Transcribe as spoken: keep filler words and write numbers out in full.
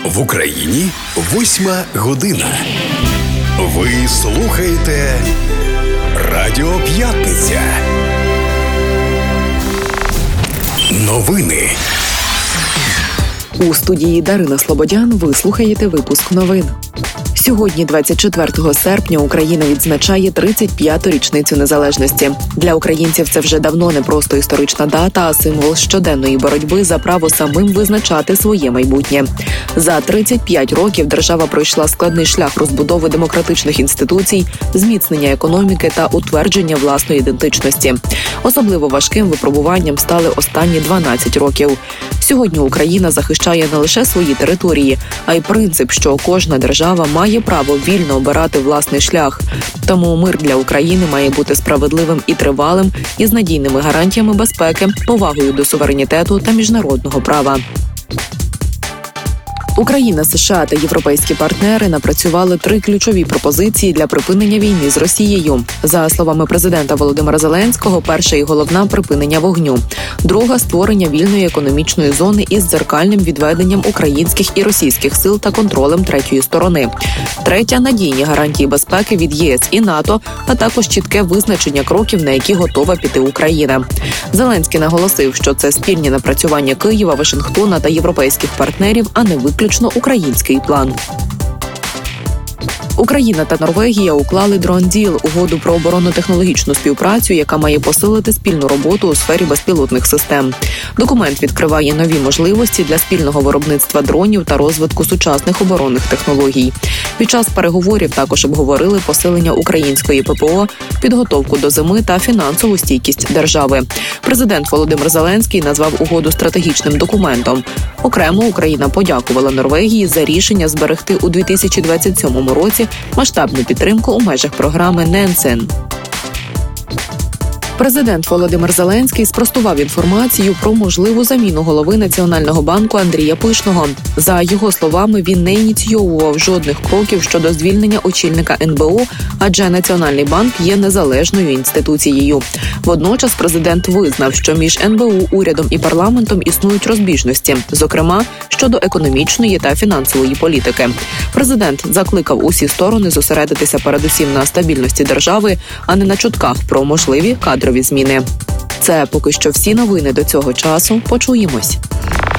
В Україні восьма година. Ви слухаєте Радіо П'ятниця. Новини. У студії Дарина Слободян ви слухаєте випуск новин. Сьогодні, двадцять четвертого серпня, Україна відзначає тридцять п'яту річницю незалежності. Для українців це вже давно не просто історична дата, а символ щоденної боротьби за право самим визначати своє майбутнє. За тридцять п'ять років держава пройшла складний шлях розбудови демократичних інституцій, зміцнення економіки та утвердження власної ідентичності. Особливо важким випробуванням стали останні дванадцять років. Сьогодні Україна захищає не лише свої території, а й принцип, що кожна держава має право вільно обирати власний шлях. Тому мир для України має бути справедливим і тривалим, із надійними гарантіями безпеки, повагою до суверенітету та міжнародного права. Україна, США та європейські партнери напрацювали три ключові пропозиції для припинення війни з Росією. За словами президента Володимира Зеленського, перша і головна – припинення вогню. Друга – створення вільної економічної зони із дзеркальним відведенням українських і російських сил та контролем третьої сторони. Третя – надійні гарантії безпеки від ЄС і НАТО, а також чітке визначення кроків, на які готова піти Україна. Зеленський наголосив, що це спільні напрацювання Києва, Вашингтона та європейських партнерів, а не виключно український план. Україна та Норвегія уклали дрон-діл – угоду про оборонно-технологічну співпрацю, яка має посилити спільну роботу у сфері безпілотних систем. Документ відкриває нові можливості для спільного виробництва дронів та розвитку сучасних оборонних технологій. Під час переговорів також обговорили посилення української ППО, підготовку до зими та фінансову стійкість держави. Президент Володимир Зеленський назвав угоду стратегічним документом. Окремо Україна подякувала Норвегії за рішення зберегти у дві тисячі двадцять сьомому році масштабну підтримку у межах програми «Ненсен». Президент Володимир Зеленський спростував інформацію про можливу заміну голови Національного банку Андрія Пишного. За його словами, він не ініційовував жодних кроків щодо звільнення очільника ен бе о, адже Національний банк є незалежною інституцією. Водночас президент визнав, що між ен бе о, урядом і парламентом існують розбіжності, зокрема, щодо економічної та фінансової політики. Президент закликав усі сторони зосередитися передусім на стабільності держави, а не на чутках про можливі кадрові зміни. Це поки що всі новини до цього часу. Почуємось.